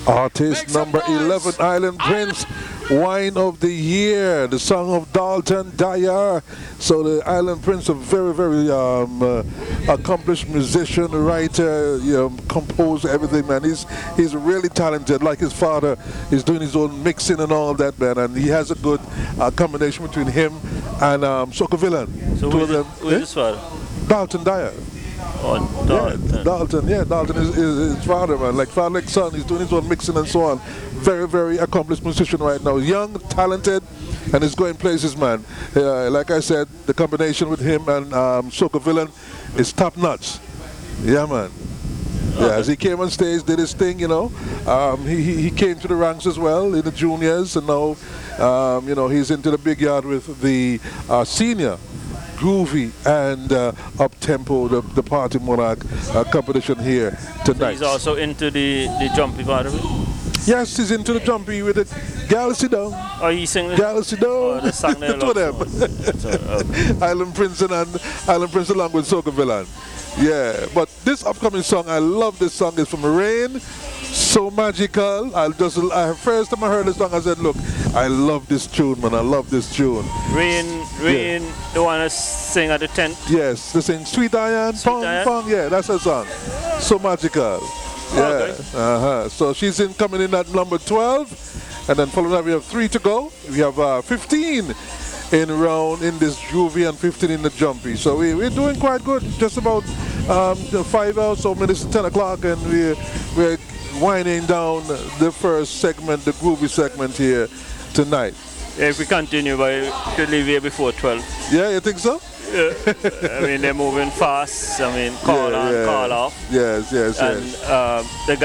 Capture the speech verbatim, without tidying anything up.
Artist number eleven, Island Prince, Wine of the Year, the song of Dalton Dyer. So the Island Prince, a very, very um, uh, accomplished musician, writer, you know, composer, everything, man. He's he's really talented. Like his father, he's doing his own mixing and all that, man. And he has a good uh, combination between him and um, Soca Villain. So who is, it, who is his father? Dalton Dyer. Oh, Dalton. Yeah, Dalton, yeah, Dalton is, is his father, man. Like father, like son, he's doing his own mixing and so on. Very, very accomplished musician right now. Young, talented, and he's going places, man. Uh, like I said, the combination with him and um, Soca Villain is top notch. Yeah, man. Yeah, okay. as he came on stage, did his thing, you know. Um, he, he he came to the ranks as well in the juniors, and now, um, you know, he's into the big yard with the uh, senior. Groovy and uh, up-tempo, the, the Party Monarch uh, competition here tonight. So he's also into the, the jumpy part of it? Yes, he's into the jumpy with it. Gal sit down. Oh, he sing the... Gal sit down. Oh, the song there. Two of them. So, okay. Island Prince and Island Prince along with Soca Villain. Yeah, but this upcoming song, I love this song. It's from Rain. So magical. I just I, first time I heard this song, I said, look, I love this tune, man. I love this tune. Rain, Rain, yeah. The one that sing at the tent. Yes, they sing Sweet Diane, Sweet Pong Diane? Pong. Yeah, that's her song. So magical. Yeah. Okay. Uh huh. So she's in coming in at number twelve, and then following that we have three to go. We have uh, fifteen in round in this groovy and fifteen in the jumpy. So we we're doing quite good. Just about um, five hours, so minutes to ten o'clock, and we we're winding down the first segment, the groovy segment here tonight. Yeah, if we continue, but we should leave here before twelve. Yeah, you think so? Yeah. I mean, they're moving fast. I mean, call yeah, on, yeah. call off. Yes, yes, and, yes. Um, the guy